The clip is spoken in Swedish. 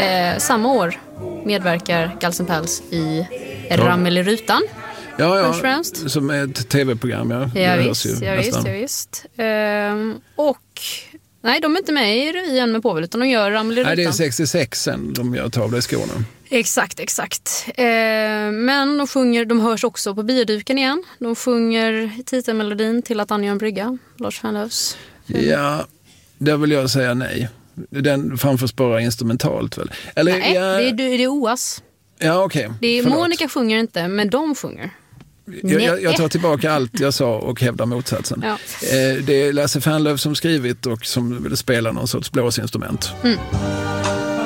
Samma år medverkar Guls N' Pals i Rammelirutan. Ja, som är ett tv-program. Ja, visst. Och nej, de är inte med i revyen med Povel, utan de gör Rammelirutan. Nej, det är 66 sen de gör Tavla i Skåne. Exakt. Men de hörs också på bioduken igen. De sjunger titelmelodin till Att Anja en brygga, Lars Fernlöfs. Ja, där vill jag säga nej. Den framförs bara instrumentalt väl? Eller, nej, det är OAS. Ja, okej. Monica sjunger inte, men de sjunger. Jag tar tillbaka allt jag sa och hävdar motsatsen. Ja. Det är Lasse Fernlöf som skrivit och som vill spela någon sorts blåsinstrument.